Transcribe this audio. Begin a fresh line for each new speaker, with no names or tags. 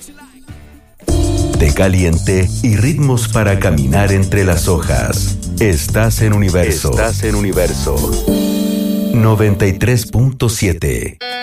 Té caliente y ritmos para caminar entre las hojas. Estás en Universo. 93.7.